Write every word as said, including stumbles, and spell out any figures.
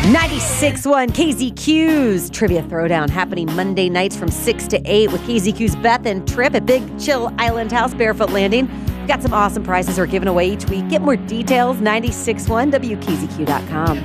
ninety-six point one K Z Q's Trivia Throwdown happening Monday nights from six to eight with K Z Q's Beth and Trip at Big Chill Island House, Barefoot Landing. We've got some awesome prizes we're giving away each week. Get more details, ninety-six point one W K Z Q dot com.